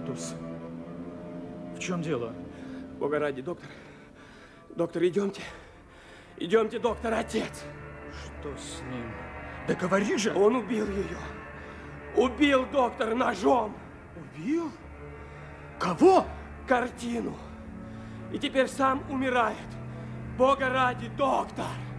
Титус, в чем дело? Бога ради, доктор. Доктор, идемте. Идемте, доктор, отец. Что с ним? Да говори же! Он убил ее. Убил, доктор, ножом. Убил? Кого? Картину. И теперь сам умирает. Бога ради, доктор.